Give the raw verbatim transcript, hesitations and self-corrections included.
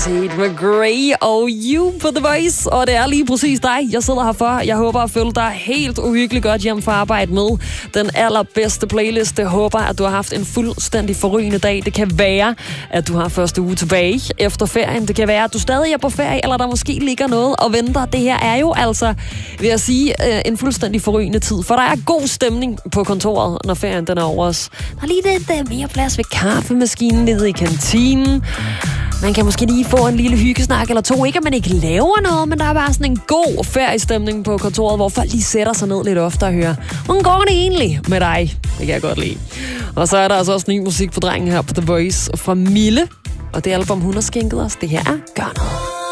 Tate McRae og You på The Voice, og det er lige præcis dig, jeg sidder her for. Jeg håber at følge dig helt uhyggeligt godt hjem fra arbejde med den allerbedste playlist. Jeg håber, at du har haft en fuldstændig forrygende dag. Det kan være, at du har første uge tilbage efter ferien. Det kan være, at du stadig er på ferie, eller der måske ligger noget og venter. Det her er jo altså, vil jeg sige, en fuldstændig forrygende tid, for der er god stemning på kontoret, når ferien den er over os. Der er lige lidt uh, mere plads ved kaffemaskinen nede i kantinen. Man kan måske lige få en lille hyggesnak eller to. Ikke, at man ikke laver noget, men der er bare sådan en god feriestemning på kontoret, hvor folk lige sætter sig ned lidt oftere og hører, hvordan går det egentlig med dig? Det kan jeg godt lide. Og så er der altså også ny musik på drengen her på The Voice fra Mille. Og det album, hun har skænket os, det her er Gør Noget.